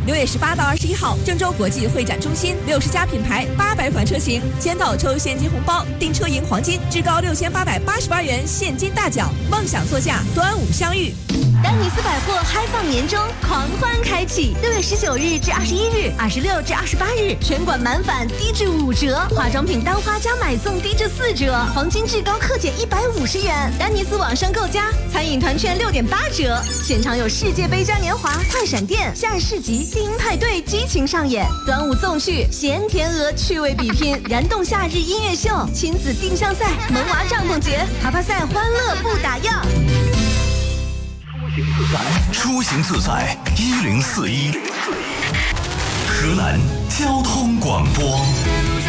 6月18到21号，郑州国际会展中心60家品牌800款车型，签到抽现金红包，订车赢黄金，至高6888元现金大奖，梦想座驾，端午相遇。 丹尼斯百货嗨放年终狂欢开启，6月19日至21日，26至28日，全馆满返低至5折，化妆品单花加买送低至4折，黄金至高克减150元。丹尼斯网上购加，餐饮团券6.8折，现场有世界杯嘉年华、快闪店、夏日市集、电音派对激情上演，端午纵序、咸甜鹅趣味比拼，燃动夏日音乐秀，亲子定向赛，萌娃帐篷节，爬爬赛欢乐不打烊。 出行自在1041，河南交通广播。